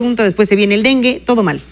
Después se viene el dengue, todo mal.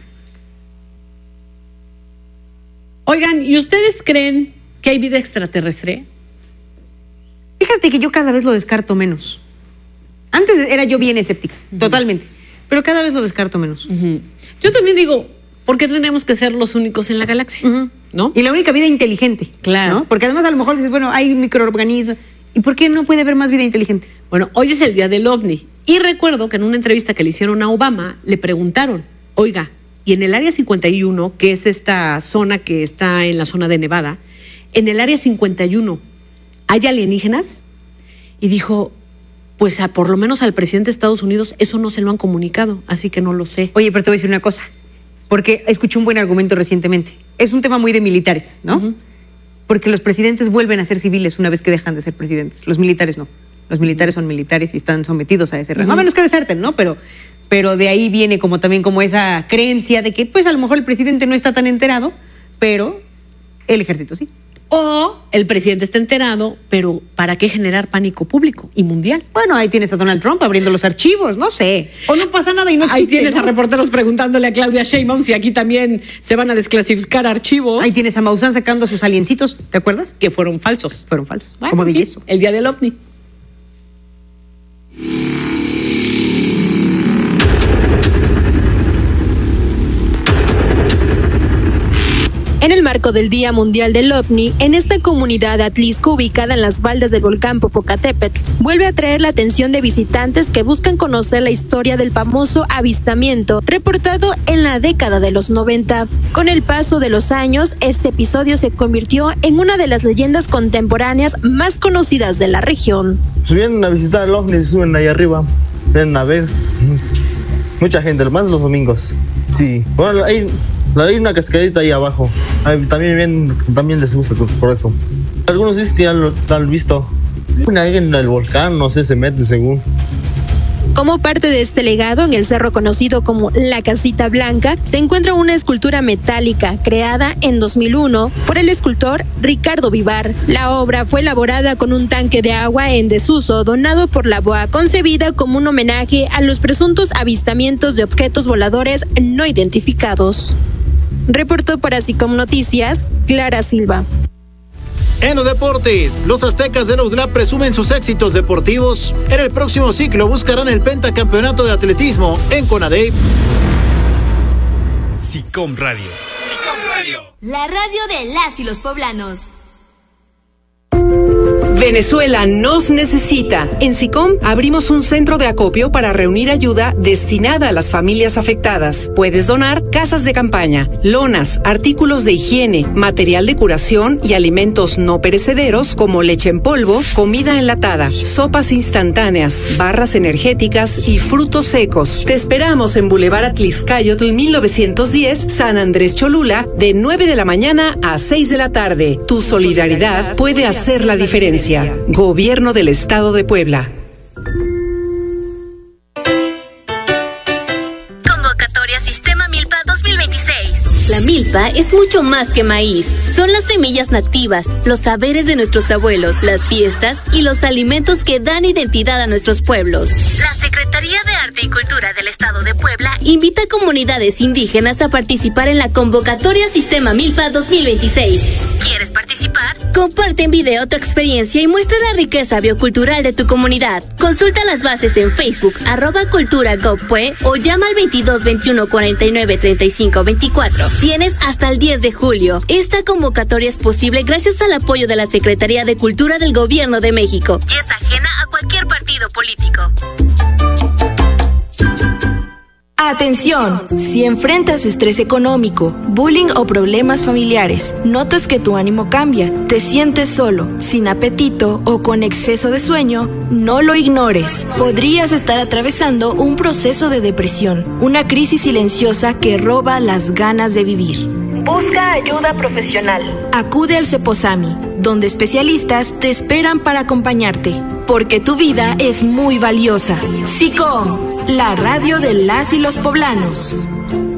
Oigan, ¿y ustedes creen que hay vida extraterrestre? Fíjate que yo cada vez lo descarto menos. Antes era yo bien escéptica, totalmente. Pero cada vez lo descarto menos. Yo también digo, ¿por qué tendríamos que ser los únicos en la galaxia? ¿No? Y la única vida inteligente. Claro. ¿no? Porque además a lo mejor dices, bueno, hay microorganismos. ¿Y por qué no puede haber más vida inteligente? Bueno, hoy es el día del OVNI. Y recuerdo que en una entrevista que le hicieron a Obama, le preguntaron, oiga, y en el área 51, que es esta zona que está en la zona de Nevada, en el área 51, ¿hay alienígenas? Y dijo, pues por lo menos al presidente de Estados Unidos eso no se lo han comunicado, así que no lo sé. Oye, pero te voy a decir una cosa, porque escuché un buen argumento recientemente. Es un tema muy de militares, ¿no? Porque los presidentes vuelven a ser civiles una vez que dejan de ser presidentes. Los militares no. Los militares son militares y están sometidos a ese rango. A menos que deserten, ¿no? Pero de ahí viene como también como esa creencia de que pues a lo mejor el presidente no está tan enterado, pero el ejército sí. O el presidente está enterado, pero ¿para qué generar pánico público y mundial? Bueno, ahí tienes a Donald Trump abriendo los archivos, no sé. O no pasa nada y no existe. Ahí tienes, ¿no? a reporteros preguntándole a Claudia Sheinbaum si aquí también se van a desclasificar archivos. Ahí tienes a Maussan sacando sus aliencitos, ¿te acuerdas? Que fueron falsos. Fueron falsos, Bueno, como de yeso. El día del OVNI. En el marco del Día Mundial del OVNI, en esta comunidad de Atlisco ubicada en las faldas del volcán Popocatépetl, vuelve a atraer la atención de visitantes que buscan conocer la historia del famoso avistamiento reportado en la década de los 90. Con el paso de los años, este episodio se convirtió en una de las leyendas contemporáneas más conocidas de la región. Pues vienen a visitar el OVNI, se suben ahí arriba, vienen a ver. Mucha gente, más los domingos. Sí, bueno, hay una cascadita ahí abajo. También les gusta por eso. Algunos dicen que ya lo han visto. Ahí en el volcán, no sé, se meten según. Como parte de este legado, en el cerro conocido como La Casita Blanca, se encuentra una escultura metálica creada en 2001 por el escultor Ricardo Vivar. La obra fue elaborada con un tanque de agua en desuso donado por la BOA, concebida como un homenaje a los presuntos avistamientos de objetos voladores no identificados. Reportó para SICOM Noticias, Clara Silva. En los deportes, los aztecas de Nodlab presumen sus éxitos deportivos. En el próximo ciclo buscarán el pentacampeonato de atletismo en CONADE. SICOM Radio. SICOM Radio. La radio de las y los poblanos. Venezuela nos necesita. En SICOM abrimos un centro de acopio para reunir ayuda destinada a las familias afectadas. Puedes donar casas de campaña, lonas, artículos de higiene, material de curación y alimentos no perecederos como leche en polvo, comida enlatada, sopas instantáneas, barras energéticas y frutos secos. Te esperamos en Boulevard Atlixcayotl 1910, San Andrés Cholula, de 9 de la mañana a 6 de la tarde. Tu solidaridad puede hacer la diferencia. Gobierno del Estado de Puebla. Convocatoria Sistema Milpa 2026. La milpa es mucho más que maíz. Son las semillas nativas, los saberes de nuestros abuelos, las fiestas y los alimentos que dan identidad a nuestros pueblos. La Secretaría de Arte y Cultura del Estado de Puebla invita a comunidades indígenas a participar en la convocatoria Sistema Milpa 2026. ¿Quieres participar? Comparte en video tu experiencia y muestra la riqueza biocultural de tu comunidad. Consulta las bases en Facebook, @cultura.gov.pue o llama al 22 21 49 35 24. Tienes hasta el 10 de julio. Esta convocatoria es posible gracias al apoyo de la Secretaría de Cultura del Gobierno de México y es ajena a cualquier partido político. Atención, si enfrentas estrés económico, bullying o problemas familiares, notas que tu ánimo cambia, te sientes solo, sin apetito o con exceso de sueño, no lo ignores. Podrías estar atravesando un proceso de depresión, una crisis silenciosa que roba las ganas de vivir. Busca ayuda profesional. Acude al Ceposami, donde especialistas te esperan para acompañarte, porque tu vida es muy valiosa. SICOM, la radio de las y los poblanos.